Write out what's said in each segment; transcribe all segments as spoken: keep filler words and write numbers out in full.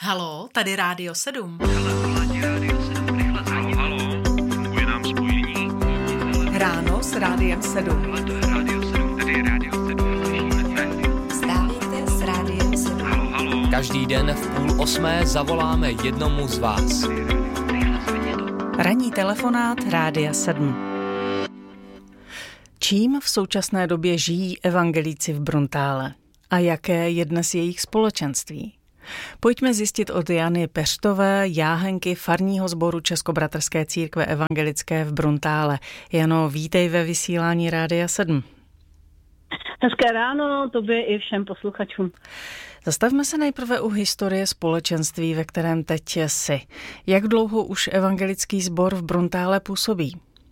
Haló, tady Rádio sedm. Haló, funguje nám spojení. Ráno s Rádiem sedm. Rádio sedm, tady je Rádio sedm. Vstávejte s Rádiem sedm. Haló, haló. Každý den v půl osmé zavoláme jednomu z vás. Ranní telefonát Rádia sedm. Čím v současné době žijí evangelíci v Bruntále? A jaké je dnes jejich společenství? Pojďme zjistit od Jany Peřtové, jáhenky farního sboru Českobratrské církve evangelické v Bruntále. Jano, vítej ve vysílání Rádia sedm. Hezké ráno tobě i všem posluchačům. Zastavme se nejprve u historie společenství, ve kterém teď jsi. Jak dlouho už evangelický sbor v Bruntále působí?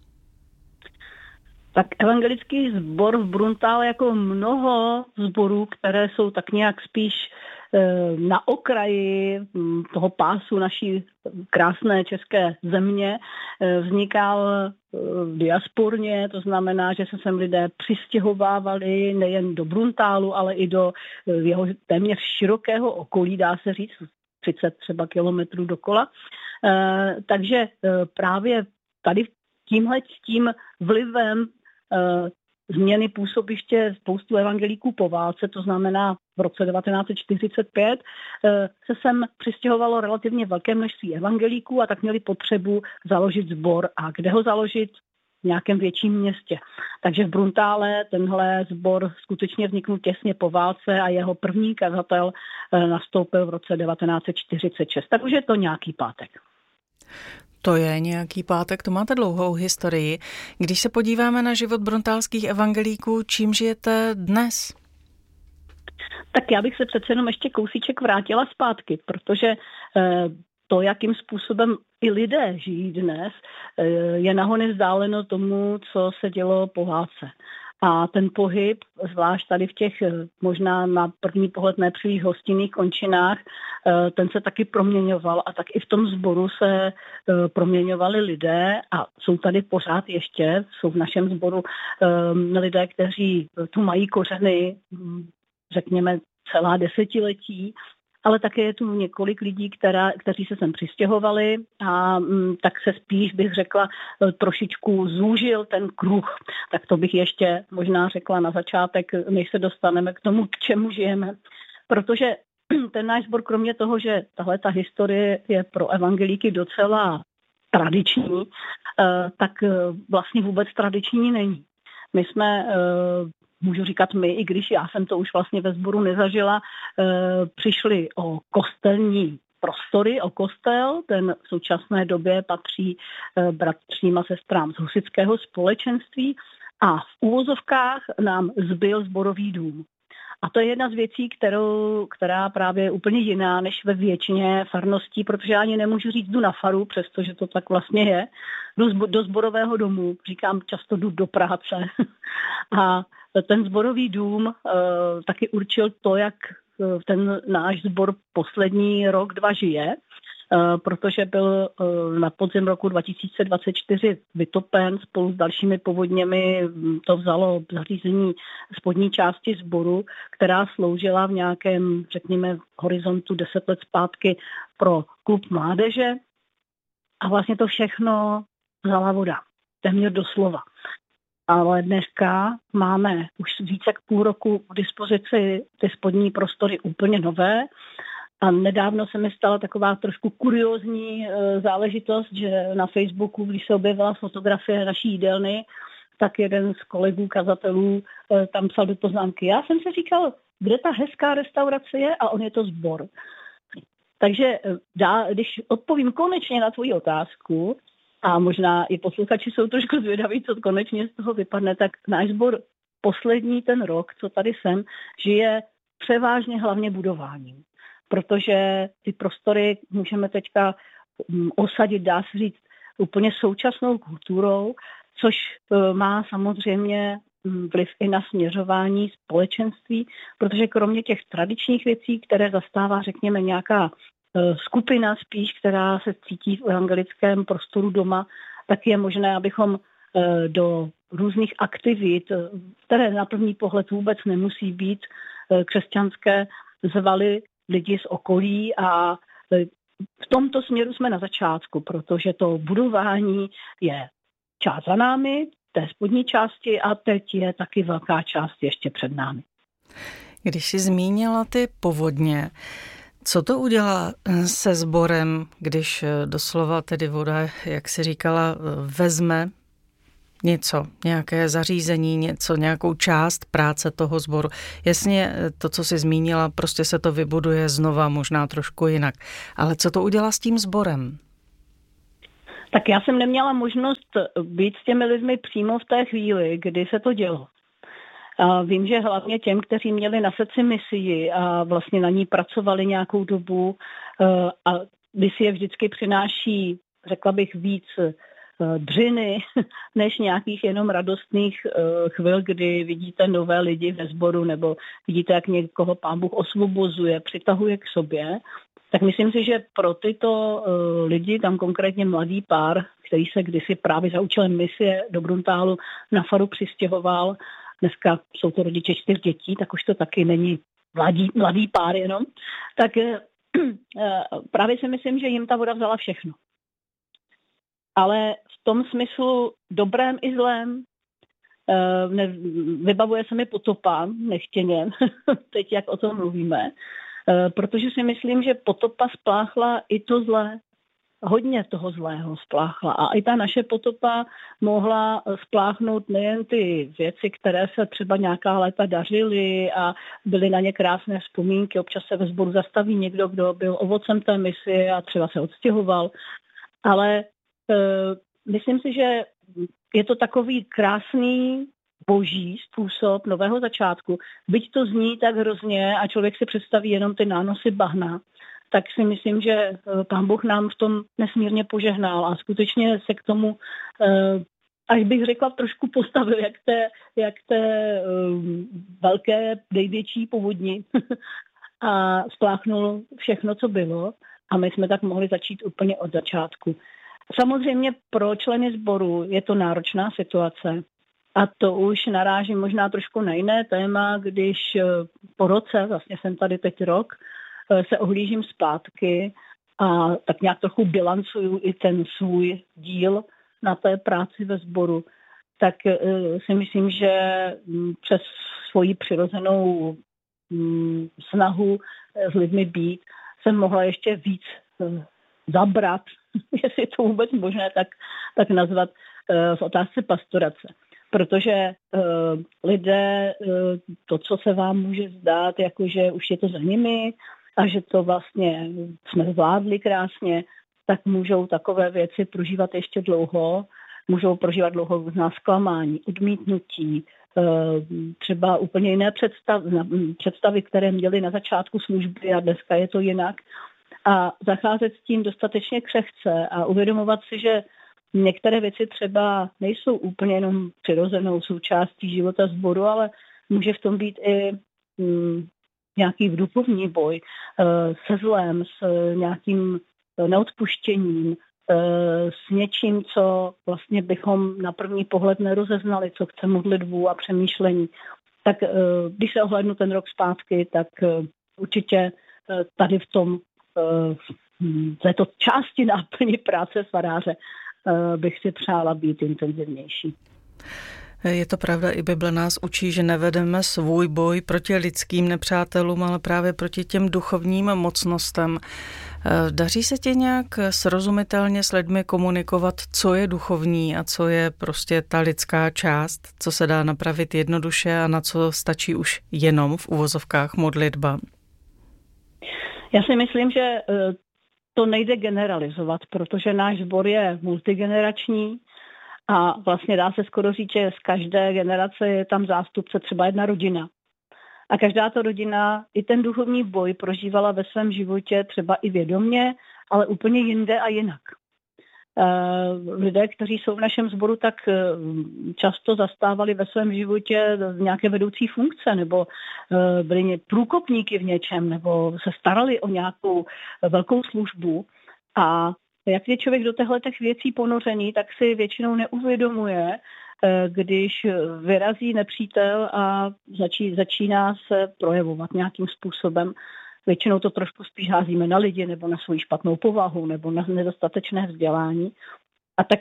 Tak evangelický sbor v Bruntále jako mnoho sborů, které jsou tak nějak spíš na okraji toho pásu naší krásné české země, vznikal diasporně, to znamená, že se sem lidé přistěhovávali nejen do Bruntálu, ale i do jeho téměř širokého okolí, dá se říct, třicet třeba kilometrů dokola. Takže právě tady tímhle tím vlivem změny působiště spoustu evangelíků po válce, to znamená v roce devatenáct set čtyřicet pět, se sem přistěhovalo relativně velké množství evangelíků a tak měli potřebu založit sbor. A kde ho založit? V nějakém větším městě. Takže v Bruntále tenhle sbor skutečně vzniknul těsně po válce a jeho první kazatel nastoupil v roce devatenáct set čtyřicet šest. Takže je to nějaký pátek. To je nějaký pátek, to máte dlouhou historii. Když se podíváme na život bruntálských evangelíků, čím žijete dnes? Tak já bych se přece jenom ještě kousíček vrátila zpátky, protože to, jakým způsobem i lidé žijí dnes, je nahony vzdáleno tomu, co se dělo po válce. A ten pohyb, zvlášť tady v těch možná na první pohled nepříliš hostinných končinách, ten se taky proměňoval a tak i v tom sboru se proměňovali lidé a jsou tady pořád ještě, jsou v našem sboru lidé, kteří tu mají kořeny, řekněme, celá desetiletí, ale také je tu několik lidí, která, kteří se sem přistěhovali a m, tak se spíš, bych řekla, trošičku zúžil ten kruh. Tak to bych ještě možná řekla na začátek, než se dostaneme k tomu, k čemu žijeme. Protože ten náš sbor, kromě toho, že tahle ta historie je pro evangelíky docela tradiční, tak vlastně vůbec tradiční není. My jsme... můžu říkat my, i když já jsem to už vlastně ve sboru nezažila, e, přišli o kostelní prostory, o kostel, ten v současné době patří e, bratřím a sestrám z husitského společenství a v úvozovkách nám zbyl sborový dům. A to je jedna z věcí, kterou, která právě je úplně jiná než ve většině farností, protože já ani nemůžu říct jdu na faru, přestože to tak vlastně je. Jdu do sborového domu, říkám často jdu do práce. A ten sborový dům uh, taky určil to, jak uh, ten náš sbor poslední rok, dva žije, uh, protože byl uh, na podzim roku dva tisíce dvacet čtyři vytopen spolu s dalšími povodněmi. To vzalo zařízení spodní části sboru, která sloužila v nějakém, řekněme, horizontu deset let zpátky pro klub mládeže. A vlastně to všechno vzala voda, téměř doslova. Ale dneska máme už více jak půl roku k dispozici ty spodní prostory úplně nové a nedávno se mi stala taková trošku kuriózní záležitost, že na Facebooku, když se objevila fotografie naší jídelny, tak jeden z kolegů kazatelů tam psal do poznámky. Já jsem si říkal, kde ta hezká restaurace je a on je to sbor. Takže dá, když odpovím konečně na tvoji otázku, a možná i posluchači jsou trošku zvědaví, co konečně z toho vypadne, tak náš sbor poslední ten rok, co tady jsem, žije převážně hlavně budováním. Protože ty prostory můžeme teďka osadit, dá se říct, úplně současnou kulturou, což má samozřejmě vliv i na směřování společenství, protože kromě těch tradičních věcí, které zastává, řekněme, nějaká skupina spíš, která se cítí v evangelickém prostoru doma, tak je možné, abychom do různých aktivit, které na první pohled vůbec nemusí být křesťanské, zvali lidi z okolí a v tomto směru jsme na začátku, protože to budování je část za námi, té spodní části a teď je taky velká část ještě před námi. Když jsi zmínila ty povodně, co to udělá se sborem, když doslova tedy voda, jak jsi říkala, vezme něco, nějaké zařízení, něco, nějakou část práce toho sboru. Jasně, to, co jsi zmínila, prostě se to vybuduje znova, možná trošku jinak. Ale co to udělá s tím sborem? Tak já jsem neměla možnost být s těmi lidmi přímo v té chvíli, kdy se to dělo. A vím, že hlavně těm, kteří měli na srdci misii a vlastně na ní pracovali nějakou dobu a misie vždycky přináší, řekla bych, víc dřiny, než nějakých jenom radostných chvil, kdy vidíte nové lidi ve sboru nebo vidíte, jak někoho Pán Bůh osvobozuje, přitahuje k sobě. Tak myslím si, že pro tyto lidi, tam konkrétně mladý pár, který se kdysi právě za účelem misie do Bruntálu na faru přistěhoval, dneska jsou to rodiče čtyř dětí, tak už to taky není mladý, mladý pár jenom, tak právě si myslím, že jim ta voda vzala všechno. Ale v tom smyslu dobrém i zlém ne, vybavuje se mi potopa nechtěně, teď jak o tom mluvíme, protože si myslím, že potopa spláchla i to zlé. Hodně toho zlého spláchla. A i ta naše potopa mohla spláchnout nejen ty věci, které se třeba nějaká léta dařily a byly na ně krásné vzpomínky. Občas se ve sboru zastaví někdo, kdo byl ovocem té misie a třeba se odstěhoval. Ale e, myslím si, že je to takový krásný boží způsob nového začátku. Byť to zní tak hrozně a člověk si představí jenom ty nánosy bahna, tak si myslím, že Pán Bůh nám v tom nesmírně požehnal a skutečně se k tomu, až bych řekla, trošku postavil, jak té, jak té velké, největší povodni a spláchnul všechno, co bylo a my jsme tak mohli začít úplně od začátku. Samozřejmě pro členy sboru je to náročná situace a to už naráží možná trošku na jiné téma, když po roce, vlastně jsem tady teď rok, se ohlížím zpátky a tak nějak trochu bilancuju i ten svůj díl na té práci ve sboru, tak si myslím, že přes svoji přirozenou snahu s lidmi být jsem mohla ještě víc zabrat, jestli je to vůbec možné tak, tak nazvat, v otázce pastorace. Protože uh, lidé, uh, to, co se vám může zdát, jakože už je to za nimi, a že to vlastně jsme zvládli krásně, tak můžou takové věci prožívat ještě dlouho, můžou prožívat dlouho různá zklamání, odmítnutí, třeba úplně jiné představy, představy, které měli na začátku služby a dneska je to jinak. A zacházet s tím dostatečně křehce a uvědomovat si, že některé věci třeba nejsou úplně jenom přirozenou součástí života sboru, ale může v tom být i hm, nějaký duchovní boj se zlem, s nějakým neodpuštěním, s něčím, co vlastně bychom na první pohled nerozeznali, co chce modlitbu a přemýšlení. Tak když se ohlédnu ten rok zpátky, tak určitě tady v tom v této části náplni práce faráře bych si přála být intenzivnější. Je to pravda, i Bible nás učí, že nevedeme svůj boj proti lidským nepřátelům, ale právě proti těm duchovním mocnostem. Daří se ti nějak srozumitelně s lidmi komunikovat, co je duchovní a co je prostě ta lidská část, co se dá napravit jednoduše a na co stačí už jenom v uvozovkách modlitba? Já si myslím, že to nejde generalizovat, protože náš sbor je multigenerační a vlastně dá se skoro říct, že z každé generace je tam zástupce třeba jedna rodina. A každá ta rodina i ten duchovní boj prožívala ve svém životě třeba i vědomě, ale úplně jinde a jinak. Lidé, kteří jsou v našem sboru, tak často zastávali ve svém životě nějaké vedoucí funkce nebo byli průkopníky v něčem nebo se starali o nějakou velkou službu. A jak je člověk do těchto věcí ponořený, tak si většinou neuvědomuje, když vyrazí nepřítel a začí, začíná se projevovat nějakým způsobem. Většinou to trošku spíš házíme na lidi nebo na svou špatnou povahu nebo na nedostatečné vzdělání. A tak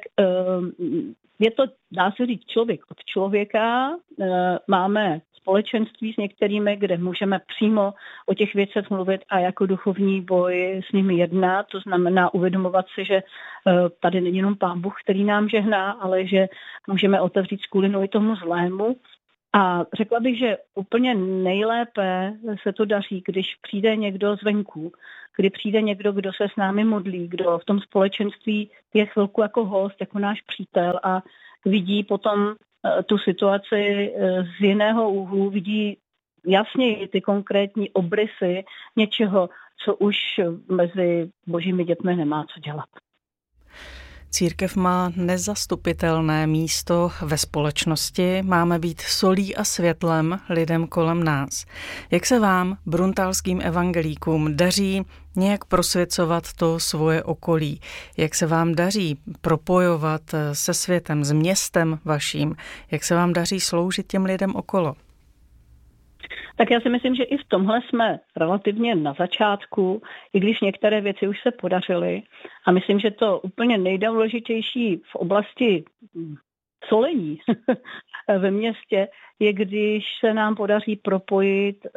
je to, dá se říct, člověk od člověka. Máme společenství s některými, kde můžeme přímo o těch věcech mluvit a jako duchovní boj s nimi jednat. To znamená uvědomovat si, že tady není jenom Pán Bůh, který nám žehná, ale že můžeme otevřít skulinu i tomu zlému. A řekla bych, že úplně nejlépe se to daří, když přijde někdo zvenku, kdy přijde někdo, kdo se s námi modlí, kdo v tom společenství je chvilku jako host, jako náš přítel a vidí potom tu situaci z jiného úhlu, vidí jasně ty konkrétní obrysy něčeho, co už mezi božími dětmi nemá co dělat. Církev má nezastupitelné místo ve společnosti, máme být solí a světlem lidem kolem nás. Jak se vám, bruntálským evangelíkům, daří nějak prosvěcovat to svoje okolí? Jak se vám daří propojovat se světem, s městem vaším? Jak se vám daří sloužit těm lidem okolo? Tak já si myslím, že i v tomhle jsme relativně na začátku, i když některé věci už se podařily. A myslím, že to úplně nejdůležitější v oblasti solení ve městě je, když se nám podaří propojit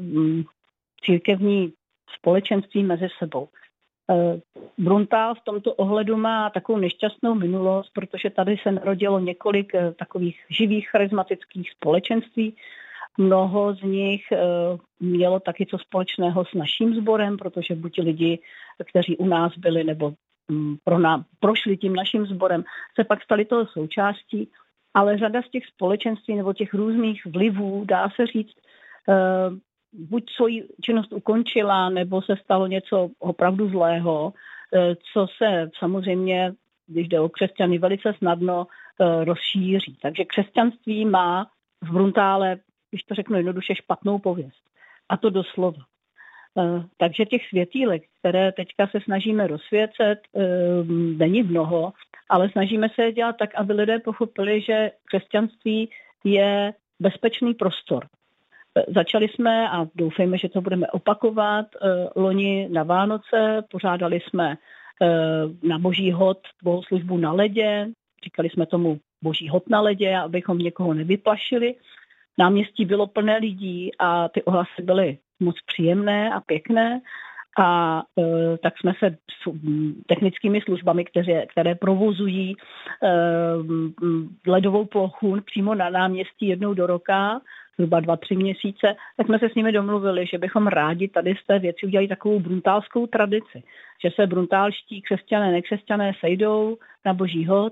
církevní společenství mezi sebou. Bruntál v tomto ohledu má takovou nešťastnou minulost, protože tady se narodilo několik takových živých charismatických společenství. Mnoho z nich mělo taky co společného s naším sborem, protože buď lidi, kteří u nás byli nebo pro nás, prošli tím naším sborem, se pak stali toho součástí, ale řada z těch společenství nebo těch různých vlivů, dá se říct, buď svoji činnost ukončila, nebo se stalo něco opravdu zlého, co se samozřejmě, když jde o křesťany, velice snadno rozšíří. Takže křesťanství má v Bruntále, když to řeknu jednoduše, špatnou pověst. A to doslova. Takže těch světýlek, které teďka se snažíme rozsvěcet, není mnoho, ale snažíme se je dělat tak, aby lidé pochopili, že křesťanství je bezpečný prostor. Začali jsme, a doufejme, že to budeme opakovat, loni na Vánoce, pořádali jsme na Boží hod bohoslužbu na ledě, říkali jsme tomu Boží hod na ledě, abychom někoho nevyplašili. Náměstí bylo plné lidí a ty ohlasy byly moc příjemné a pěkné a e, tak jsme se s technickými službami, které, které provozují e, ledovou plochu přímo na náměstí jednou do roka, zhruba dva, tři měsíce, tak jsme se s nimi domluvili, že bychom rádi tady z té věci udělali takovou bruntálskou tradici, že se bruntálští křesťané, nekřesťané sejdou na Boží hod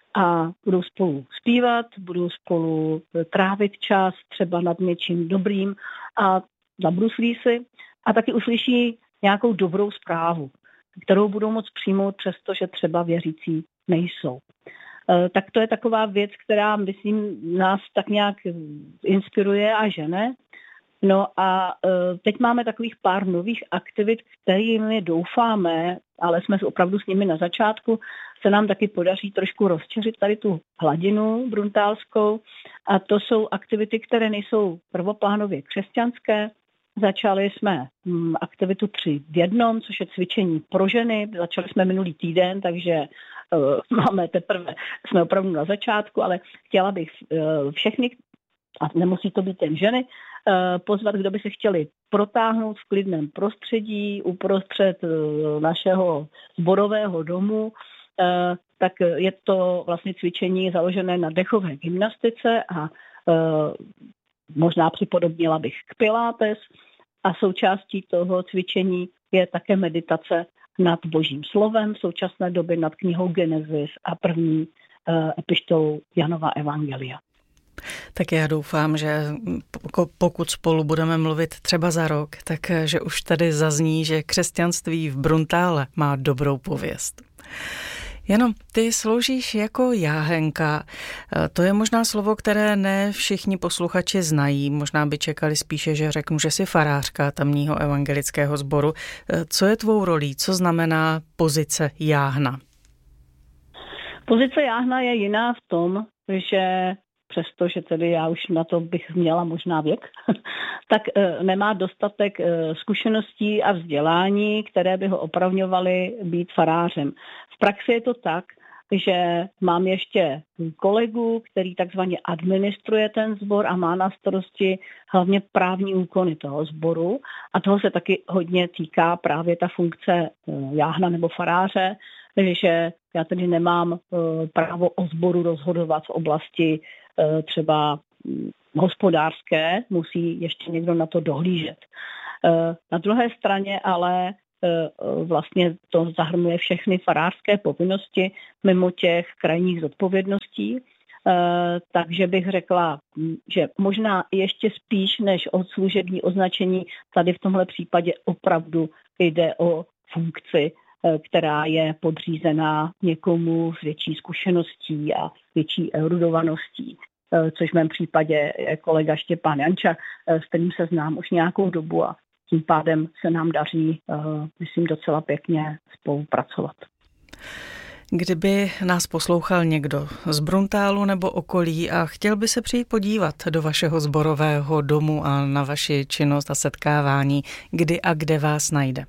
a budou spolu zpívat, budou spolu trávit čas třeba nad něčím dobrým a zabruslí si a taky uslyší nějakou dobrou zprávu, kterou budou moct přijmout, přestože třeba věřící nejsou. Tak to je taková věc, která, myslím, nás tak nějak inspiruje a žene. No a teď máme takových pár nových aktivit, kterými doufáme, ale jsme opravdu s nimi na začátku, se nám taky podaří trošku rozčeřit tady tu hladinu bruntálskou. A to jsou aktivity, které nejsou prvoplánově křesťanské. Začali jsme hm, aktivitu tři v jednom, což je cvičení pro ženy. Začali jsme minulý týden, takže uh, máme teprve, jsme opravdu na začátku, ale chtěla bych uh, všechny, a nemusí to být jen ženy, uh, pozvat, kdo by se chtěli protáhnout v klidném prostředí uprostřed uh, našeho sborového domu. Uh, tak je to vlastně cvičení založené na dechové gymnastice a uh, možná připodobnila bych k pilates a součástí toho cvičení je také meditace nad Božím slovem, v současné době nad knihou Genesis a první uh, epištolou Janova evangelia. Tak já doufám, že pokud spolu budeme mluvit třeba za rok, tak že už tady zazní, že křesťanství v Bruntále má dobrou pověst. Jano, ty sloužíš jako jáhenka. To je možná slovo, které ne všichni posluchači znají. Možná by čekali spíše, že řeknu, že jsi farářka tamního evangelického sboru. Co je tvou rolí? Co znamená pozice jáhna? Pozice jáhna je jiná v tom, že přestože tedy já už na to bych měla možná věk, tak nemá dostatek zkušeností a vzdělání, které by ho opravňovaly být farářem. V praxi je to tak, že mám ještě kolegu, který takzvaně administruje ten sbor a má na starosti hlavně právní úkony toho sboru a toho se taky hodně týká právě ta funkce jáhna nebo faráře, že já tedy nemám právo o sboru rozhodovat v oblasti třeba hospodářské, musí ještě někdo na to dohlížet. Na druhé straně ale vlastně to zahrnuje všechny farářské povinnosti mimo těch krajních zodpovědností, takže bych řekla, že možná ještě spíš než o služební označení tady v tomhle případě opravdu jde o funkci, která je podřízená někomu s větší zkušeností a větší erudovaností, což v mém případě je kolega Štěpán Janča, s kterým se znám už nějakou dobu a tím pádem se nám daří, myslím, docela pěkně spolupracovat. Kdyby nás poslouchal někdo z Bruntálu nebo okolí a chtěl by se přijít podívat do vašeho sborového domu a na vaši činnost a setkávání, kdy a kde vás najde?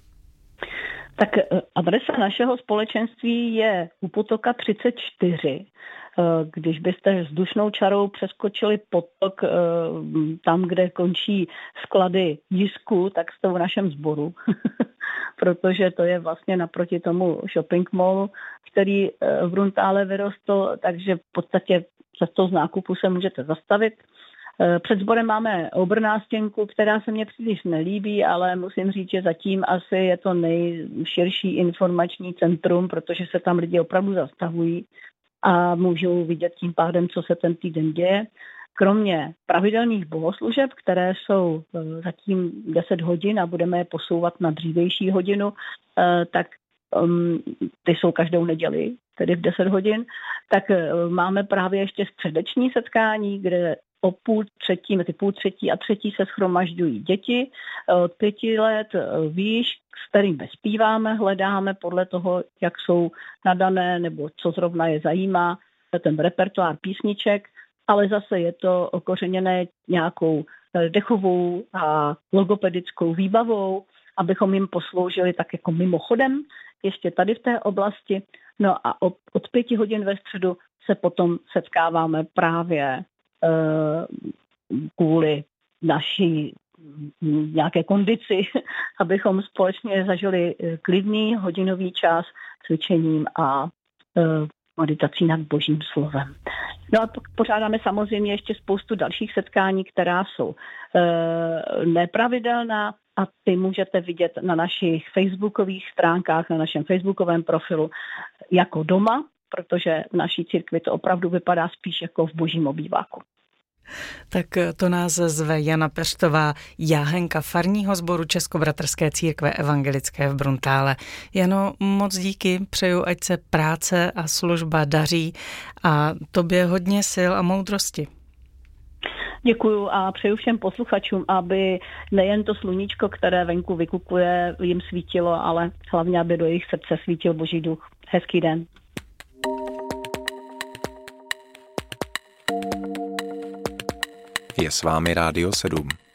Tak adresa našeho společenství je u Potoka třicet čtyři. Když byste vzdušnou čarou přeskočili potok tam, kde končí sklady Jisku, tak jste v našem sboru, protože to je vlastně naproti tomu shopping mallu, který v Bruntále vyrostl, takže v podstatě cestou z nákupu se můžete zastavit. Před sborem máme obrnástěnku, která se mně příliš nelíbí, ale musím říct, že zatím asi je to nejširší informační centrum, protože se tam lidi opravdu zastavují a můžou vidět tím pádem, co se ten týden děje. Kromě pravidelných bohoslužeb, které jsou zatím deset hodin a budeme je posouvat na dřívější hodinu, tak um, ty jsou každou neděli, tedy v deset hodin, tak máme právě ještě středeční setkání, kde o půl třetí, mezi půl třetí a třetí se shromažďují děti od pěti let výš, s kterými zpíváme, hledáme podle toho, jak jsou nadané nebo co zrovna je zajímá, ten repertoár písniček, ale zase je to okořeněné nějakou dechovou a logopedickou výbavou, abychom jim posloužili tak jako mimochodem, ještě tady v té oblasti. No a od pěti hodin ve středu se potom setkáváme právě kvůli naší nějaké kondici, abychom společně zažili klidný hodinový čas cvičením a meditací nad Božím slovem. No a pořádáme samozřejmě ještě spoustu dalších setkání, která jsou nepravidelná a ty můžete vidět na našich facebookových stránkách, na našem facebookovém profilu jako doma, protože v naší církvi to opravdu vypadá spíš jako v božím obýváku. Tak to nás zve Jana Peštová, jáhenka farního sboru Českobratrské církve evangelické v Bruntále. Jano, moc díky, přeju, ať se práce a služba daří a tobě hodně sil a moudrosti. Děkuju a přeju všem posluchačům, aby nejen to sluníčko, které venku vykukuje, jim svítilo, ale hlavně, aby do jejich srdce svítil Boží duch. Hezký den. Je s vámi Rádio sedm.